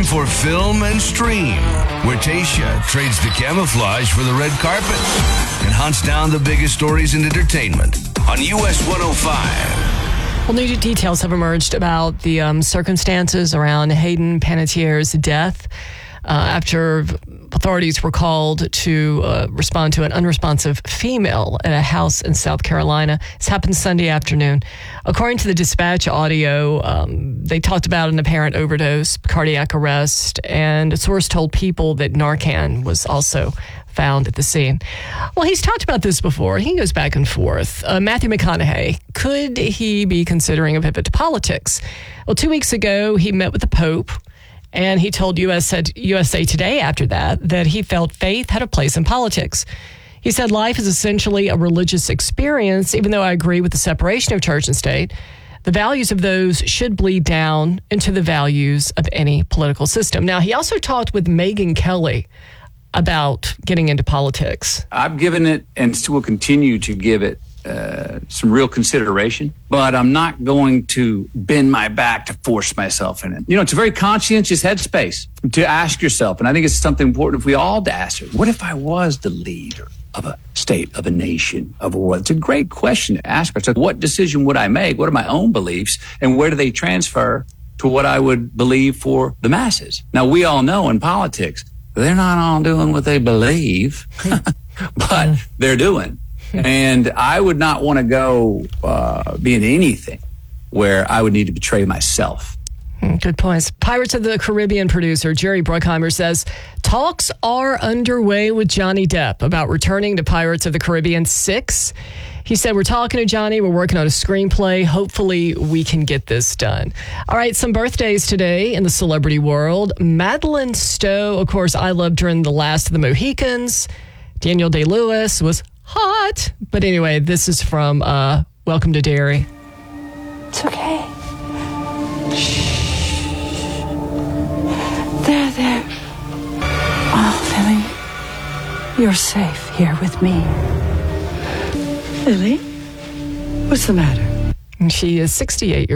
for Film and Stream, where Tayshia trades the camouflage for the red carpet and hunts down the biggest stories in entertainment on US 105. Well, new details have emerged about the circumstances around Hayden Panettiere's death after authorities were called to respond to an unresponsive female at a house in South Carolina. This happened Sunday afternoon. According to the dispatch audio, they talked about an apparent overdose, cardiac arrest, and a source told People that Narcan was also found at the scene. Well, he's talked about this before. He goes back and forth. Matthew McConaughey, could he be considering a pivot to politics? Well, 2 weeks ago, he met with the Pope, and he told USA Today after that he felt faith had a place in politics. He said life is essentially a religious experience, even though I agree with the separation of church and state. The values of those should bleed down into the values of any political system. Now, he also talked with Megyn Kelly about getting into politics. I've given it and will continue to give it some real consideration, but I'm not going to bend my back to force myself in it. You know, it's a very conscientious headspace to ask yourself, and I think it's something important if we all ask it. What if I was the leader of a state, of a nation, of a world? It's a great question to ask ourselves. What decision would I make? What are my own beliefs, and where do they transfer to what I would believe for the masses? Now, we all know in politics, they're not all doing what they believe, but they're doing. And I would not want to go be in anything where I would need to betray myself. Good points. Pirates of the Caribbean producer Jerry Bruckheimer says talks are underway with Johnny Depp about returning to Pirates of the Caribbean 6. He said, we're talking to Johnny. We're working on a screenplay. Hopefully we can get this done. All right, some birthdays today in the celebrity world. Madeline Stowe, of course, I loved her in The Last of the Mohicans. Daniel Day-Lewis was hot. But anyway, this is from Welcome to Derry. It's okay. Shh. There. Oh, Lily, you're safe here with me. Lily, what's the matter? And she is 68 years